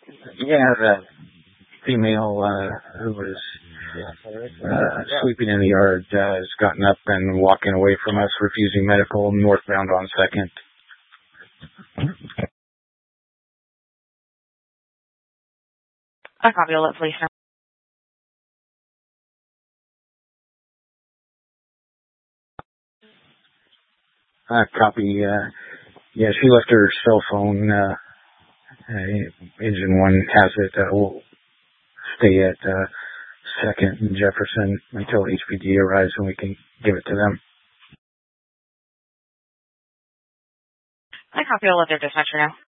Yeah, the female who was sleeping in the yard has gotten up and walking away from us, refusing medical, northbound on 2nd. I copy. I'll let police know. Copy. Yeah, she left her cell phone. Engine 1 has it. We'll stay at 2nd and Jefferson until HPD arrives and we can give it to them. I copy. I'll let their dispatcher know.